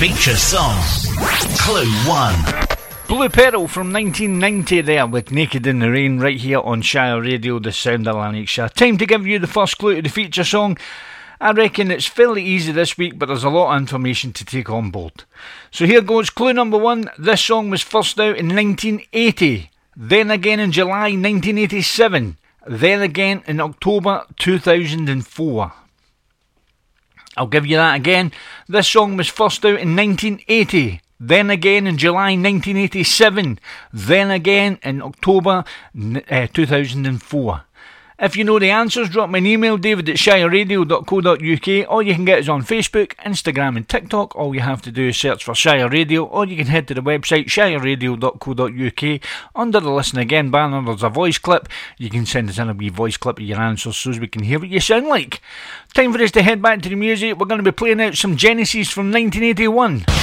Feature song. Clue 1. Blue Pearl from 1990 there with Naked in the Rain right here on Shire Radio, the sound of Lanarkshire. Time to give you the first clue to the feature song. I reckon it's fairly easy this week, but there's a lot of information to take on board. So here goes clue number 1. This song was first out in 1980, then again in July 1987, then again in October 2004. I'll give you that again. This song was first out in 1980, then again in July 1987, then again in October 2004. If you know the answers, drop me an email, david@shireradio.co.uk, or you can get us on Facebook, Instagram and TikTok. All you have to do is search for Shire Radio, or you can head to the website shireradio.co.uk. Under the Listen Again banner there's a voice clip. You can send us in a wee voice clip of your answers so as we can hear what you sound like. Time for us to head back to the music. We're going to be playing out some Genesis from 1981.